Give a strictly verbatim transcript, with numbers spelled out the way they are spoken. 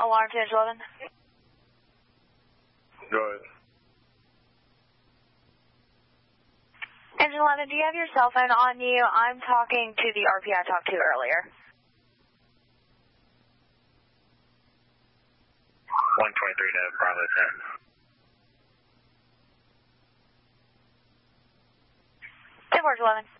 Alarm to Engine eleven. Go ahead. Engine eleven, do you have your cell phone on you? I'm talking to the R P I talked to earlier. one twenty-three to Bravo ten. ten four eleven.